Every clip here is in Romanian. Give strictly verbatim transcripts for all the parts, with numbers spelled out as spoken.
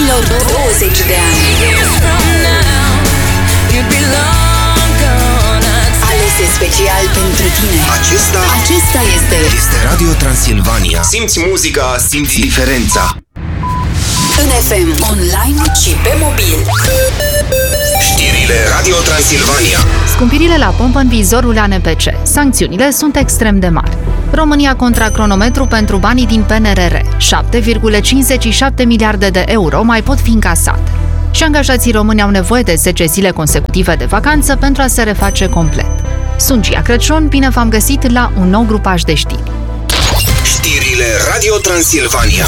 ultimilor douăzeci de ani. Alese special pentru tine. Acesta, Acesta este este Radio Transilvania. Simți muzica, simți diferența. în F M, online și pe mobil. Știrile Radio Transilvania. Scumpirile la pompă în vizorul A N P C. Sancțiunile sunt extrem de mari. România contra cronometru pentru banii din P N R R. șapte virgulă cincizeci și șapte miliarde de euro mai pot fi încasate. Și angajații români au nevoie de zece zile consecutive de vacanță pentru a se reface complet. Sunt Gia Crăciun, bine v-am găsit la un nou grupaj de știri. Știrile Radio Transilvania.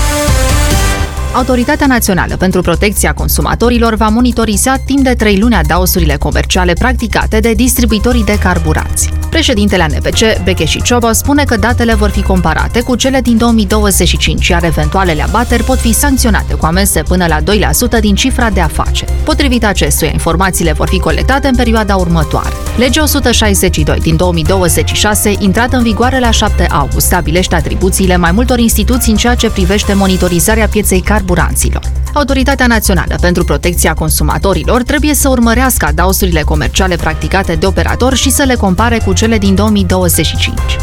Autoritatea Națională pentru Protecția Consumatorilor va monitoriza timp de trei luni adausurile comerciale practicate de distribuitorii de carburanți. Președintele A N P C, Beche și Ciobă, spune că datele vor fi comparate cu cele din două mii douăzeci și cinci, iar eventualele abateri pot fi sancționate cu amenzi până la doi la sută din cifra de afaceri. Potrivit acestuia, informațiile vor fi colectate în perioada următoare. Legea o sută șaizeci și doi din două mii douăzeci și șase, intrată în vigoare la șapte august, stabilește atribuțiile mai multor instituții în ceea ce privește monitorizarea pieței carburanților. Autoritatea Națională pentru Protecția Consumatorilor trebuie să urmărească adausurile comerciale practicate de operator și să le compare cu cele din două mii douăzeci și cinci.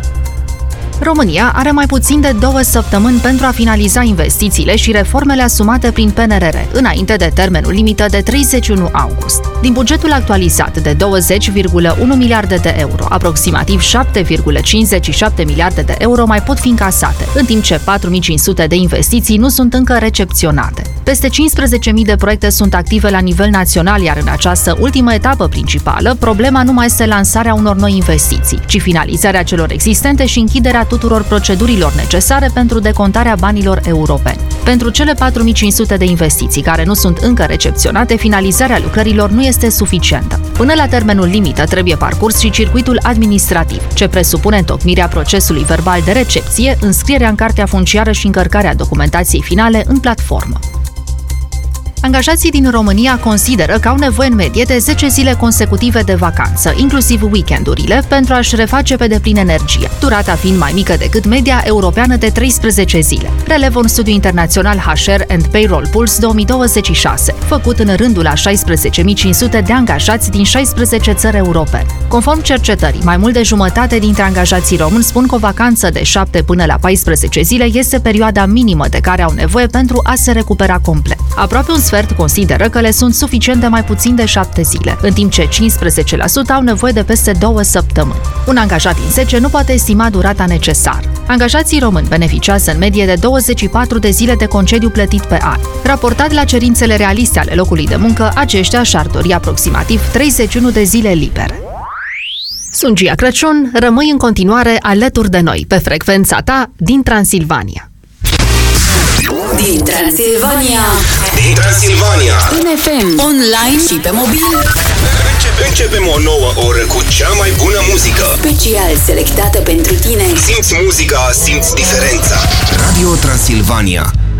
România are mai puțin de două săptămâni pentru a finaliza investițiile și reformele asumate prin P N R R, înainte de termenul limită de treizeci și unu august. Din bugetul actualizat de douăzeci virgulă unu miliarde de euro, aproximativ șapte virgulă cincizeci și șapte miliarde de euro mai pot fi încasate, în timp ce patru mii cinci sute de investiții nu sunt încă recepționate. Peste cincisprezece mii de proiecte sunt active la nivel național, iar în această ultimă etapă principală, problema nu mai este lansarea unor noi investiții, ci finalizarea celor existente și închiderea tuturor procedurilor necesare pentru decontarea banilor europeni. Pentru cele patru mii cinci sute de investiții care nu sunt încă recepționate, finalizarea lucrărilor nu este suficientă. Până la termenul limită trebuie parcurs și circuitul administrativ, ce presupune întocmirea procesului verbal de recepție, înscrierea în cartea funciară și încărcarea documentației finale în platformă. Angajații din România consideră că au nevoie în medie de zece zile consecutive de vacanță, inclusiv weekendurile, pentru a-și reface pe deplin energia, durata fiind mai mică decât media europeană de treisprezece zile. Relevă un studiu internațional H R and Payroll Pulse două mii douăzeci și șase, făcut în rândul a șaisprezece mii cinci sute de angajați din șaisprezece țări europene. Conform cercetării, mai mult de jumătate dintre angajații români spun că o vacanță de șapte până la paisprezece zile este perioada minimă de care au nevoie pentru a se recupera complet. Aproape un sfert consideră că le sunt suficiente mai puțin de șapte zile, în timp ce cincisprezece la sută au nevoie de peste două săptămâni. Un angajat din zece nu poate estima durata necesară. Angajații români beneficiază în medie de douăzeci și patru de zile de concediu plătit pe an. Raportat la cerințele realiste ale locului de muncă, aceștia și-ar dori aproximativ treizeci și unu de zile libere. Sunt Gia Crăciun, rămâi în continuare alături de noi pe frecvența ta din Transilvania. Din Transilvania, Din Transilvania. în F M, online și pe mobil. Începe, începem o nouă oră cu cea mai bună muzică. Special selectată pentru tine. Simți muzica, simți diferența. Radio Transilvania.